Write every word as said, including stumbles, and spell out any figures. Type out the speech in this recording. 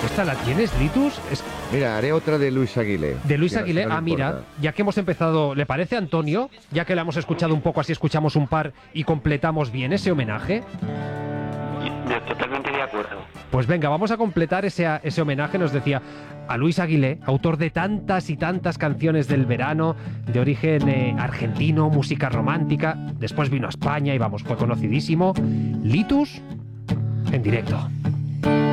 ¿Esta la tienes, Litus? Es Mira, haré otra de Luis Aguilé. de Luis Si no- Aguilé. si no le Ah, mira, importa. ya que hemos empezado, ¿le parece, Antonio? Ya que la hemos escuchado un poco, así escuchamos un par y completamos bien ese homenaje. Yo totalmente de acuerdo. Pues venga, vamos a completar ese, ese homenaje, nos decía, a Luis Aguilé, autor de tantas y tantas canciones del verano, de origen eh, argentino, música romántica. Después vino a España y vamos, fue conocidísimo. Litus, en directo.